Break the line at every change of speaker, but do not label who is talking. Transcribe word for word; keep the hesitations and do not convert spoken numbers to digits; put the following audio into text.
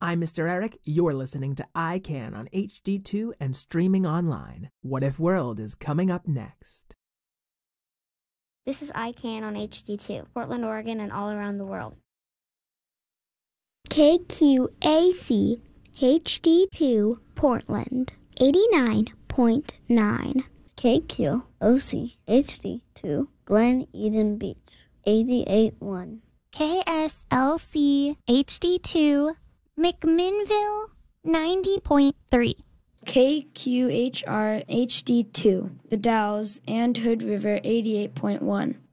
I'm Mister Eric. You're listening to I Can on H D two and streaming online. What If World is coming up next.
This is I Can on H D two, Portland, Oregon, and all around the world.
K Q A C H D two, Portland, eighty-nine point nine.
K Q O C H D two, Glen Eden Beach, eighty-eight point one.
K S L C H D two, McMinnville, ninety point three.
K Q H R H D two, The Dalles and Hood River, eighty-eight point one.